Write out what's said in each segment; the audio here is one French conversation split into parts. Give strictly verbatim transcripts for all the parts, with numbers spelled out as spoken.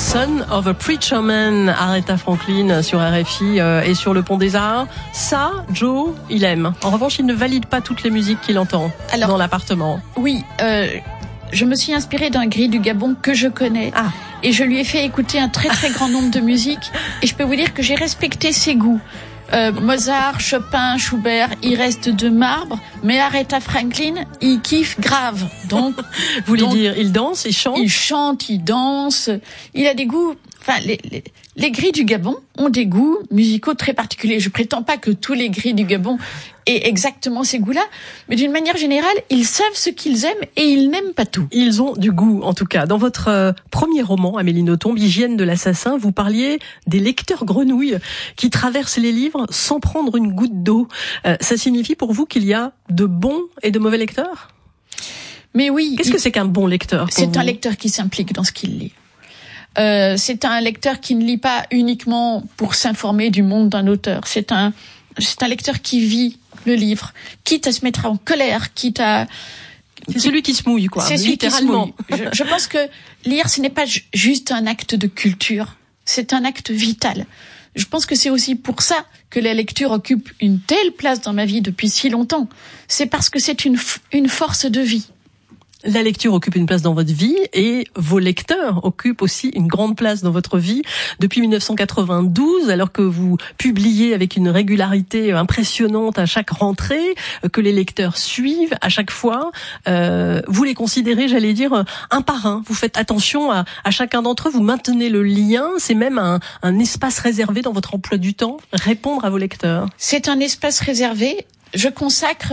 Son of a Preacher Man, Aretha Franklin sur R F I euh, et sur le Pont des Arts. Ça, Joe, il aime. En revanche, il ne valide pas toutes les musiques qu'il entend Alors, dans l'appartement. Oui, euh, je me suis inspirée d'un gris du Gabon que je connais. Ah. Et je lui ai fait écouter un très très grand nombre de musiques. Et je peux vous dire que j'ai respecté ses goûts. Euh, Mozart, Chopin, Schubert, il reste de marbre, mais Aretha Franklin, il kiffe grave. Donc, vous voulez donc, dire, il danse, il chante, il chante, il danse. Il a des goûts. Enfin, les, les, les gris du Gabon ont des goûts musicaux très particuliers. Je prétends pas que tous les gris du Gabon aient exactement ces goûts-là, mais d'une manière générale, ils savent ce qu'ils aiment et ils n'aiment pas tout. Ils ont du goût, en tout cas. Dans votre euh, premier roman, Amélie Nothomb, Hygiène de l'assassin, vous parliez des lecteurs grenouilles qui traversent les livres sans prendre une goutte d'eau. Euh, ça signifie pour vous qu'il y a de bons et de mauvais lecteurs ? Mais oui. Qu'est-ce que c'est qu'un bon lecteur ? C'est vous un lecteur qui s'implique dans ce qu'il lit. Euh, c'est un lecteur qui ne lit pas uniquement pour s'informer du monde d'un auteur. C'est un, c'est un lecteur qui vit le livre, quitte à se mettre en colère, quitte à... C'est celui qui se mouille, quoi. C'est celui qui se mouille. Je, je pense que lire, ce n'est pas juste un acte de culture, c'est un acte vital. Je pense que c'est aussi pour ça que la lecture occupe une telle place dans ma vie depuis si longtemps. C'est parce que c'est une, une force de vie. La lecture occupe une place dans votre vie et vos lecteurs occupent aussi une grande place dans votre vie. Depuis dix-neuf cent quatre-vingt-douze, alors que vous publiez avec une régularité impressionnante à chaque rentrée, que les lecteurs suivent à chaque fois, euh, vous les considérez, j'allais dire, un par un. Vous faites attention à, à chacun d'entre eux, vous maintenez le lien. C'est même un, un espace réservé dans votre emploi du temps, répondre à vos lecteurs. C'est un espace réservé. Je consacre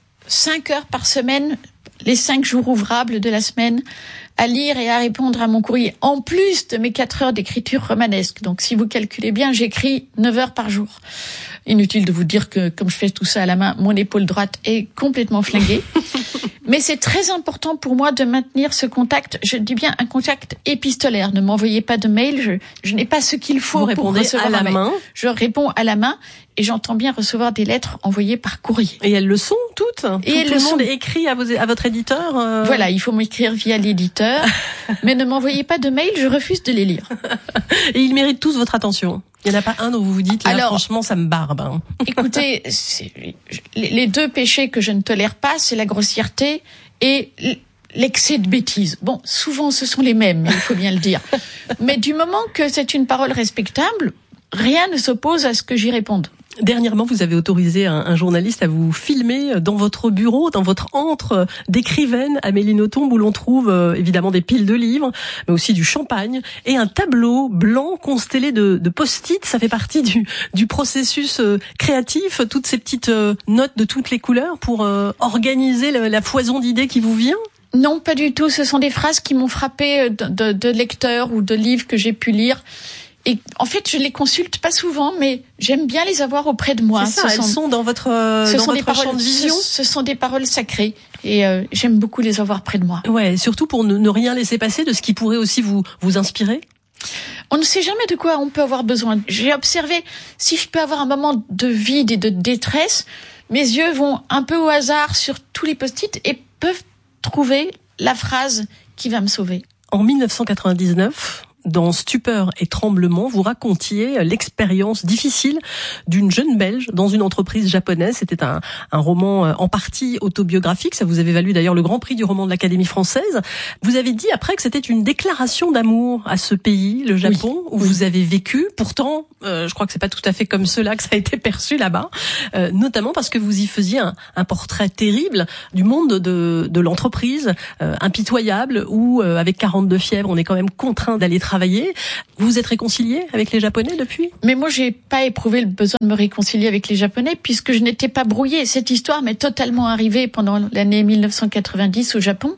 cinq heures par semaine, les cinq jours ouvrables de la semaine, à lire et à répondre à mon courrier, en plus de mes quatre heures d'écriture romanesque. Donc, si vous calculez bien, j'écris neuf heures par jour. Inutile de vous dire que, comme je fais tout ça à la main, mon épaule droite est complètement flinguée. Mais c'est très important pour moi de maintenir ce contact. Je dis bien un contact épistolaire. Ne m'envoyez pas de mail. Je, je n'ai pas ce qu'il faut vous pour recevoir à la un mail. main. Je réponds à la main et j'entends bien recevoir des lettres envoyées par courrier. Et elles le sont toutes. Et tout elles tout le le monde sont. écrit à, vos, à votre éditeur. Euh... Voilà, il faut m'écrire via l'éditeur. Mais ne m'envoyez pas de mail. Je refuse de les lire. Et ils méritent tous votre attention. Il n'y en a pas un dont vous vous dites, là, alors, franchement, ça me barbe. Hein. Écoutez, c'est, les deux péchés que je ne tolère pas, c'est la grossièreté et l'excès de bêtises. Bon, souvent, ce sont les mêmes, il faut bien le dire. Mais du moment que c'est une parole respectable, rien ne s'oppose à ce que j'y réponde. Dernièrement, vous avez autorisé un, un journaliste à vous filmer dans votre bureau, dans votre antre d'écrivaine, Amélie Nothomb, où l'on trouve euh, évidemment des piles de livres, mais aussi du champagne et un tableau blanc constellé de, de post-it. Ça fait partie du, du processus euh, créatif, toutes ces petites euh, notes de toutes les couleurs pour euh, organiser la, la foison d'idées qui vous vient. Non, pas du tout. Ce sont des phrases qui m'ont frappé de, de, de lecteurs ou de livres que j'ai pu lire. Et en fait, je les consulte pas souvent, mais j'aime bien les avoir auprès de moi. C'est ça, ce elles sont, sont dans votre, euh, ce dans sont votre des champ paroles, de vision. Ce, ce sont des paroles sacrées et euh, j'aime beaucoup les avoir près de moi. Ouais, surtout pour ne, ne rien laisser passer de ce qui pourrait aussi vous, vous inspirer. On ne sait jamais de quoi on peut avoir besoin. J'ai observé, si je peux avoir un moment de vide et de détresse, mes yeux vont un peu au hasard sur tous les post-it et peuvent trouver la phrase qui va me sauver. En dix-neuf cent quatre-vingt-dix-neuf, dans Stupeur et tremblement, vous racontiez l'expérience difficile d'une jeune Belge dans une entreprise japonaise. C'était un, un roman en partie autobiographique. Ça vous avait valu d'ailleurs le Grand Prix du roman de l'Académie française. Vous avez dit après que c'était une déclaration d'amour à ce pays, le Japon, oui, où oui. vous avez vécu. Pourtant, euh, je crois que c'est pas tout à fait comme cela que ça a été perçu là-bas, euh, notamment parce que vous y faisiez un, un portrait terrible du monde de, de l'entreprise, euh, impitoyable, où euh, avec quarante-deux fièvres, on est quand même contraint d'aller travailler. Vous vous êtes réconcilié avec les Japonais depuis ? Mais moi, j'ai pas éprouvé le besoin de me réconcilier avec les Japonais puisque je n'étais pas brouillée. Cette histoire m'est totalement arrivée pendant l'année dix-neuf cent quatre-vingt-dix au Japon.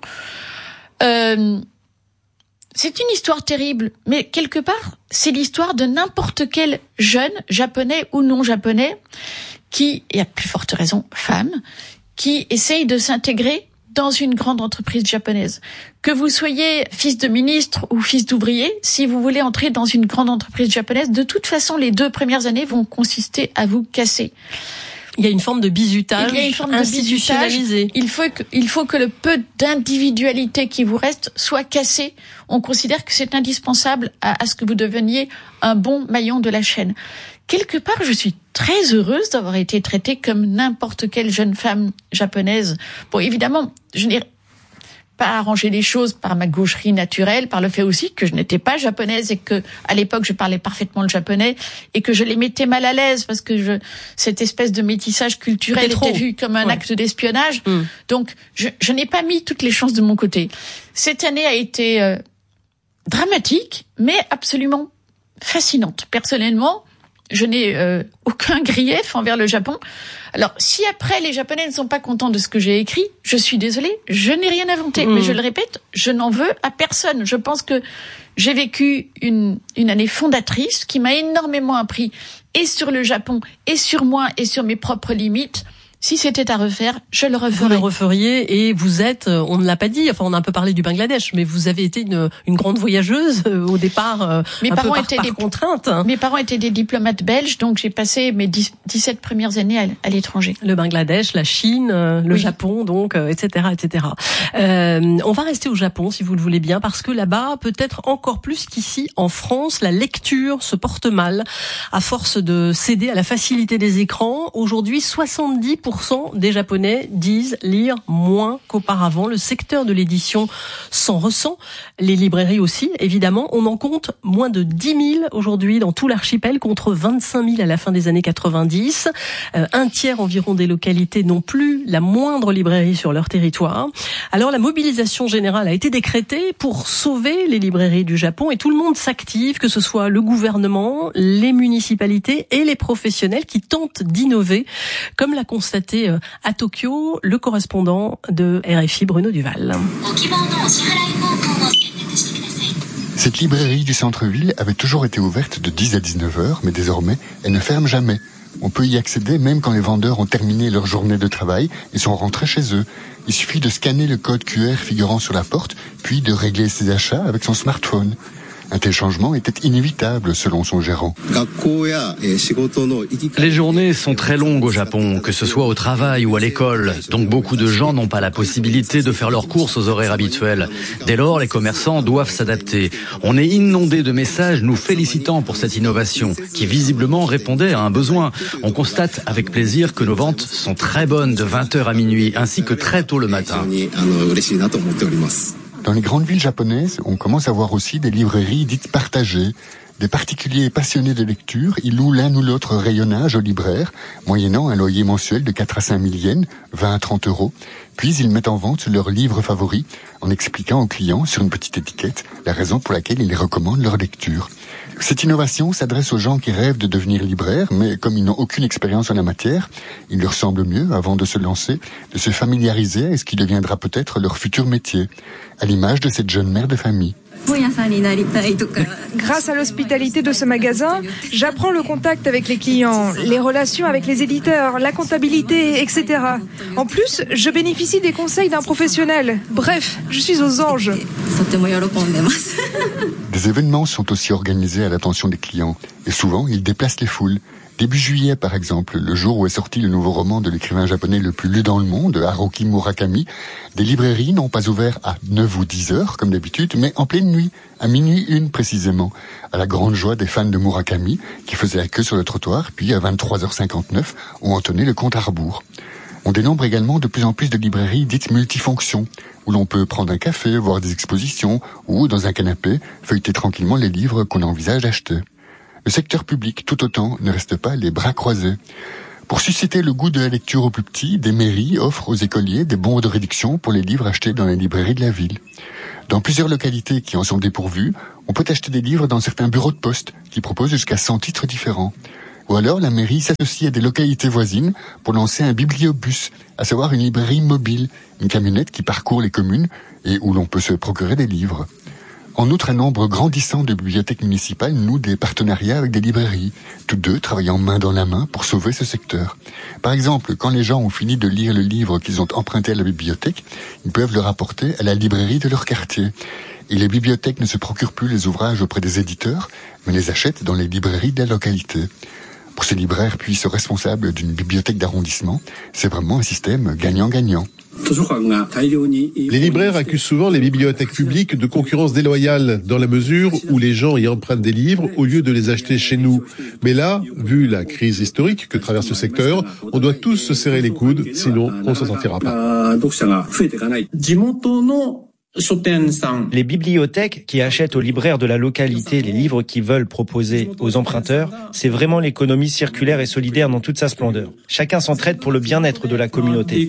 Euh, c'est une histoire terrible, mais quelque part, c'est l'histoire de n'importe quel jeune, japonais ou non japonais, qui, et à plus forte raison, femme, qui essaye de s'intégrer dans une grande entreprise japonaise. Que vous soyez fils de ministre ou fils d'ouvrier, si vous voulez entrer dans une grande entreprise japonaise, de toute façon, les deux premières années vont consister à vous casser. Il y a une forme de bizutage il y a une forme institutionnalisé. De bizutage. Il faut que, il faut que le peu d'individualité qui vous reste soit cassé. On considère que c'est indispensable à, à ce que vous deveniez un bon maillon de la chaîne. Quelque part, je suis très heureuse d'avoir été traitée comme n'importe quelle jeune femme japonaise. Bon, évidemment, je n'ai pas arrangé les choses par ma gaucherie naturelle, par le fait aussi que je n'étais pas japonaise et que, à l'époque, je parlais parfaitement le japonais et que je les mettais mal à l'aise parce que je, cette espèce de métissage culturel était vu comme un ouais. acte d'espionnage. Mm. Donc, je, je n'ai pas mis toutes les chances de mon côté. Cette année a été euh, dramatique, mais absolument fascinante. Personnellement, je n'ai euh, aucun grief envers le Japon. Alors, si après les Japonais ne sont pas contents de ce que j'ai écrit, je suis désolée, je n'ai rien inventé. Mmh. Mais je le répète, je n'en veux à personne. Je pense que j'ai vécu une, une année fondatrice qui m'a énormément appris et sur le Japon, et sur moi, et sur mes propres limites. Si c'était à refaire, je le referais. Vous le referiez et vous êtes, on ne l'a pas dit, enfin on a un peu parlé du Bangladesh, mais vous avez été une, une grande voyageuse au départ, mes un parents peu par, étaient par des, contrainte. Mes parents étaient des diplomates belges, donc j'ai passé mes dix-sept premières années à, à l'étranger. Le Bangladesh, la Chine, le oui. Japon, donc, et cetera, et cetera. Euh, on va rester au Japon, si vous le voulez bien, parce que là-bas, peut-être encore plus qu'ici, en France, la lecture se porte mal, à force de céder à la facilité des écrans. Aujourd'hui, soixante-dix pour cent des Japonais disent lire moins qu'auparavant. Le secteur de l'édition s'en ressent. Les librairies aussi, évidemment. On en compte moins de dix mille aujourd'hui dans tout l'archipel, contre vingt-cinq mille à la fin des années quatre-vingt-dix. Euh, un tiers environ des localités n'ont plus la moindre librairie sur leur territoire. Alors la mobilisation générale a été décrétée pour sauver les librairies du Japon et tout le monde s'active, que ce soit le gouvernement, les municipalités et les professionnels qui tentent d'innover, comme l'a constaté à Tokyo le correspondant de R F I, Bruno Duval. Cette librairie du centre-ville avait toujours été ouverte de dix à dix-neuf heures, mais désormais, elle ne ferme jamais. On peut y accéder même quand les vendeurs ont terminé leur journée de travail et sont rentrés chez eux. Il suffit de scanner le code Q R figurant sur la porte, puis de régler ses achats avec son smartphone. Un tel changement était inévitable, selon son gérant. Les journées sont très longues au Japon, que ce soit au travail ou à l'école. Donc beaucoup de gens n'ont pas la possibilité de faire leurs courses aux horaires habituels. Dès lors, les commerçants doivent s'adapter. On est inondé de messages nous félicitant pour cette innovation, qui visiblement répondait à un besoin. On constate avec plaisir que nos ventes sont très bonnes de vingt heures à minuit, ainsi que très tôt le matin. Dans les grandes villes japonaises, on commence à voir aussi des librairies dites partagées. Des particuliers passionnés de lecture, ils louent l'un ou l'autre rayonnage aux libraires, moyennant un loyer mensuel de quatre à cinq mille yens, vingt à trente euros. Puis ils mettent en vente leurs livres favoris, en expliquant aux clients, sur une petite étiquette, la raison pour laquelle ils les recommandent leur lecture. Cette innovation s'adresse aux gens qui rêvent de devenir libraires, mais comme ils n'ont aucune expérience en la matière, il leur semble mieux, avant de se lancer, de se familiariser avec ce qui deviendra peut-être leur futur métier, à l'image de cette jeune mère de famille. Grâce à l'hospitalité de ce magasin, j'apprends le contact avec les clients, les relations avec les éditeurs, la comptabilité, et cetera. En plus, je bénéficie des conseils d'un professionnel. Bref, je suis aux anges. Des événements sont aussi organisés à l'attention des clients, et souvent ils déplacent les foules. Début juillet, par exemple, le jour où est sorti le nouveau roman de l'écrivain japonais le plus lu dans le monde, Haruki Murakami, des librairies n'ont pas ouvert à neuf ou dix heures, comme d'habitude, mais en pleine nuit, à minuit une précisément, à la grande joie des fans de Murakami, qui faisaient la queue sur le trottoir, puis à vingt-trois heures cinquante-neuf, ont entonné le compte à rebours. On dénombre également de plus en plus de librairies dites multifonctions, où l'on peut prendre un café, voir des expositions, ou, dans un canapé, feuilleter tranquillement les livres qu'on envisage d'acheter. Le secteur public, tout autant, ne reste pas les bras croisés. Pour susciter le goût de la lecture aux plus petits, des mairies offrent aux écoliers des bons de réduction pour les livres achetés dans les librairies de la ville. Dans plusieurs localités qui en sont dépourvues, on peut acheter des livres dans certains bureaux de poste qui proposent jusqu'à cent titres différents. Ou alors la mairie s'associe à des localités voisines pour lancer un bibliobus, à savoir une librairie mobile, une camionnette qui parcourt les communes et où l'on peut se procurer des livres. En outre, un nombre grandissant de bibliothèques municipales nouent des partenariats avec des librairies, tous deux travaillant main dans la main pour sauver ce secteur. Par exemple, quand les gens ont fini de lire le livre qu'ils ont emprunté à la bibliothèque, ils peuvent le rapporter à la librairie de leur quartier. Et les bibliothèques ne se procurent plus les ouvrages auprès des éditeurs, mais les achètent dans les librairies de la localité. Pour ce libraire, puis ce responsable d'une bibliothèque d'arrondissement, c'est vraiment un système gagnant-gagnant. Les libraires accusent souvent les bibliothèques publiques de concurrence déloyale dans la mesure où les gens y empruntent des livres au lieu de les acheter chez nous. Mais là, vu la crise historique que traverse le secteur, on doit tous se serrer les coudes, sinon on ne s'en sortira pas. Les bibliothèques qui achètent aux libraires de la localité les livres qu'ils veulent proposer aux emprunteurs, c'est vraiment l'économie circulaire et solidaire dans toute sa splendeur. Chacun s'entraide pour le bien-être de la communauté.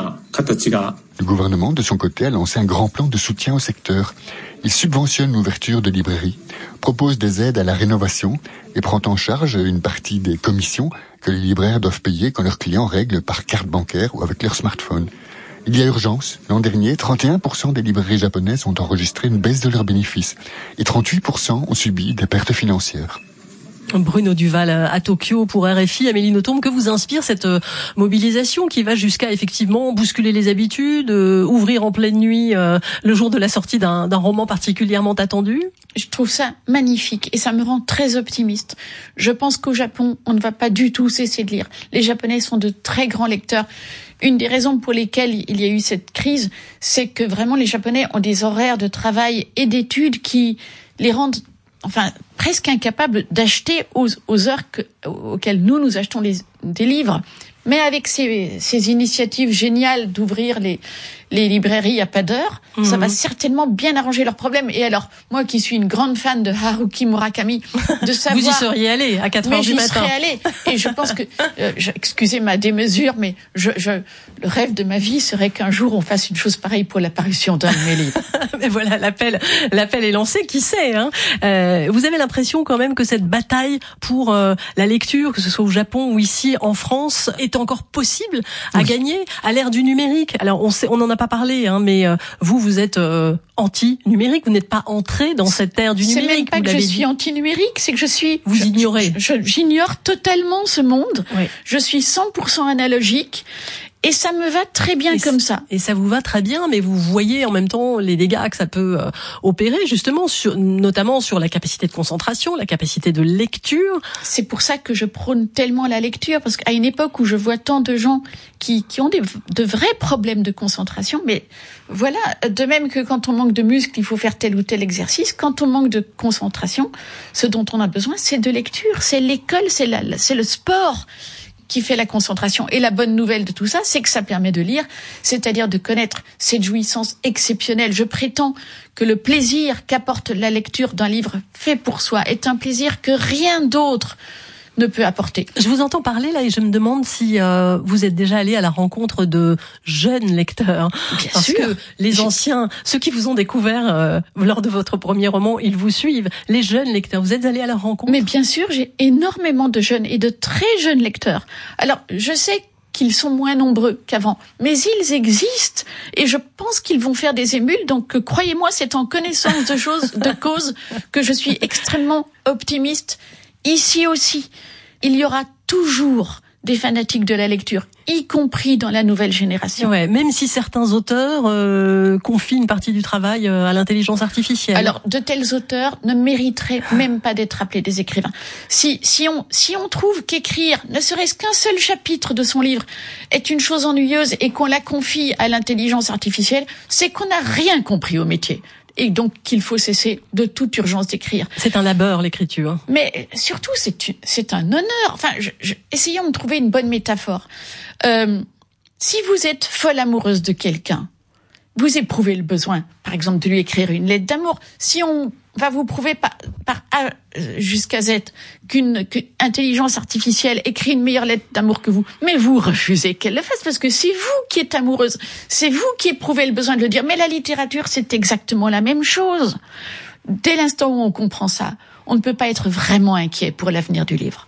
Le gouvernement, de son côté, a lancé un grand plan de soutien au secteur. Il subventionne l'ouverture de librairies, propose des aides à la rénovation et prend en charge une partie des commissions que les libraires doivent payer quand leurs clients règlent par carte bancaire ou avec leur smartphone. Il y a urgence. L'an dernier, trente et un pour cent des librairies japonaises ont enregistré une baisse de leurs bénéfices et trente-huit pour cent ont subi des pertes financières. Bruno Duval à Tokyo pour R F I. Amélie Nothomb, que vous inspire cette mobilisation qui va jusqu'à effectivement bousculer les habitudes, euh, ouvrir en pleine nuit euh, le jour de la sortie d'un, d'un roman particulièrement attendu? Je trouve ça magnifique et ça me rend très optimiste. Je pense qu'au Japon, on ne va pas du tout cesser de lire. Les Japonais sont de très grands lecteurs. Une des raisons pour lesquelles il y a eu cette crise, c'est que vraiment les Japonais ont des horaires de travail et d'études qui les rendent enfin presque incapables d'acheter aux, aux heures que, auxquelles nous, nous achetons les, des livres. Mais avec ces, ces initiatives géniales d'ouvrir les, les librairies à pas d'heure, mmh. ça va certainement bien arranger leurs problèmes. Et alors, moi qui suis une grande fan de Haruki Murakami, de savoir... Vous y seriez allé à quatre heures du matin. Mais j'y serais allée. Et je pense que, euh, je, excusez ma démesure, mais je, je, le rêve de ma vie serait qu'un jour on fasse une chose pareille pour la parution d'un de mes livres. Mais voilà, l'appel, l'appel est lancé, qui sait, hein. Euh, vous avez l'impression quand même que cette bataille pour euh, la lecture, que ce soit au Japon ou ici en France, est encore possible à oui. gagner à l'ère du numérique. Alors on sait, on n'en a pas parlé, hein, mais euh, vous, vous êtes euh, anti-numérique, vous n'êtes pas entré dans cette ère du numérique. C'est même pas que je dit. suis anti-numérique, c'est que je suis... Vous je, ignorez. Je, je, j'ignore totalement ce monde. Oui. Je suis cent pour cent analogique. Et ça me va très bien et comme ça. Et ça vous va très bien, mais vous voyez en même temps les dégâts que ça peut euh, opérer, justement, sur, notamment sur la capacité de concentration, la capacité de lecture. C'est pour ça que je prône tellement la lecture, parce qu'à une époque où je vois tant de gens qui, qui ont des, de vrais problèmes de concentration, mais voilà, de même que quand on manque de muscles, il faut faire tel ou tel exercice, quand on manque de concentration, ce dont on a besoin, c'est de lecture, c'est l'école, c'est, la, c'est le sport qui fait la concentration. Et la bonne nouvelle de tout ça, c'est que ça permet de lire, c'est-à-dire de connaître cette jouissance exceptionnelle. Je prétends que le plaisir qu'apporte la lecture d'un livre fait pour soi est un plaisir que rien d'autre ne peut apporter. Je vous entends parler là et je me demande si euh, vous êtes déjà allé à la rencontre de jeunes lecteurs. Bien Parce sûr. que les J'ai... anciens, ceux qui vous ont découvert euh, lors de votre premier roman, ils vous suivent. Les jeunes lecteurs, vous êtes allés à leur rencontre? Mais bien sûr, j'ai énormément de jeunes et de très jeunes lecteurs. Alors, je sais qu'ils sont moins nombreux qu'avant, mais ils existent et je pense qu'ils vont faire des émules. Donc, euh, croyez-moi, c'est en connaissance de choses, de cause que je suis extrêmement optimiste. Ici aussi, il y aura toujours des fanatiques de la lecture, y compris dans la nouvelle génération. Ouais, même si certains auteurs euh, confient une partie du travail euh, à l'intelligence artificielle. Alors, de tels auteurs ne mériteraient même pas d'être appelés des écrivains. Si, si on, si on trouve qu'écrire, ne serait-ce qu'un seul chapitre de son livre, est une chose ennuyeuse et qu'on la confie à l'intelligence artificielle, c'est qu'on n'a rien compris au métier. Et donc qu'il faut cesser de toute urgence d'écrire. C'est un labeur, l'écriture. Mais surtout, c'est, c'est un honneur. Enfin, je, je, essayons de trouver une bonne métaphore. Euh, si vous êtes folle amoureuse de quelqu'un, vous éprouvez le besoin, par exemple, de lui écrire une lettre d'amour. Si on va vous prouver par, par A jusqu'à Z qu'une, qu'une intelligence artificielle écrit une meilleure lettre d'amour que vous, mais vous refusez qu'elle le fasse parce que c'est vous qui êtes amoureuse, c'est vous qui éprouvez le besoin de le dire. Mais la littérature, c'est exactement la même chose. Dès l'instant où on comprend ça, on ne peut pas être vraiment inquiet pour l'avenir du livre.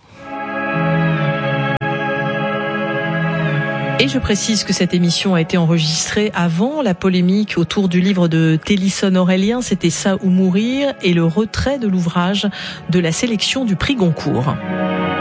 Et je précise que cette émission a été enregistrée avant la polémique autour du livre de Télisson Aurélien, c'était Ça ou mourir, et le retrait de l'ouvrage de la sélection du prix Goncourt.